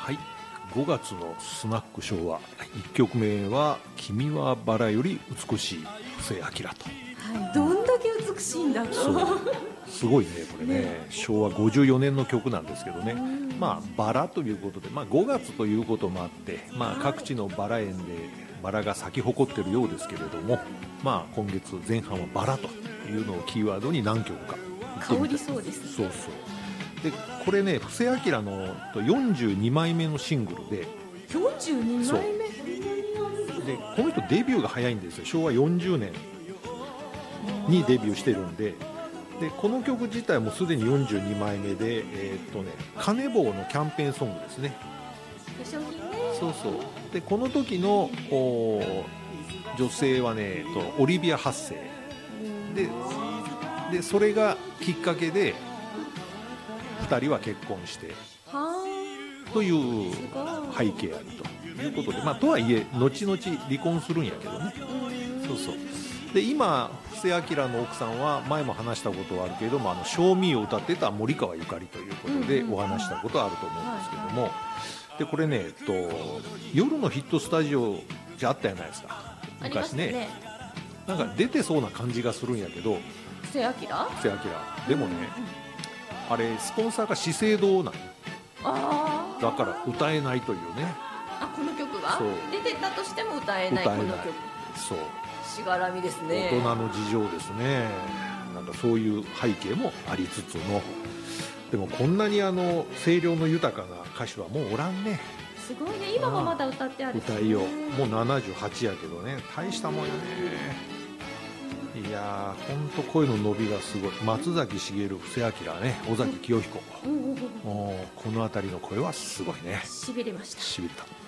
はい、5月のスナック昭和、1曲目は「君はバラより美しい」布施明と。 はい、どんだけ美しいんだと。 そうすごいねこれね、昭和54年の曲なんですけどね、まあバラということで、5月ということもあって、各地のバラ園でバラが咲き誇っているようですけれども、今月前半はバラというのをキーワードに何曲か香りそうですね。 そうそうで、これね布施明の42枚目のシングルで、 42枚目でこの人デビューが早いんですよ。昭和40年にデビューしてるんで、この曲自体もすでに42枚目で、カネボウのキャンペーンソングですね。 化粧品ね。 そうそう。でこの時の女性はね、オリビア8世でそれがきっかけで2人は結婚してという背景あるということで、とはいえ後々離婚するんやけどね。そうそう。で今布施明の奥さんは前も話したことはあるけれども、賞味を歌ってた森川ゆかりということでお話したことはあると思うんですけども、でこれね、夜のヒットスタジオじゃあったじゃないですか昔ね。なんか出てそうな感じがするんやけど、 布施明でもね、あれスポンサーが資生堂なのだから歌えないというね。 この曲は出てたとしても歌えない。この曲そうしがらみですね。 大人の事情ですね。なんかそういう背景もありつつの、でもこんなに声量の豊かな歌手はもうおらんね。 すごいね。今もまだ歌ってある、 歌いよう。もう78やけどね、大したもんよね。いやー、ほんと声の伸びがすごい。松崎しげる、布施明ね、尾崎紀世彦、この辺りの声はすごいね。 しびれました。 しびれた。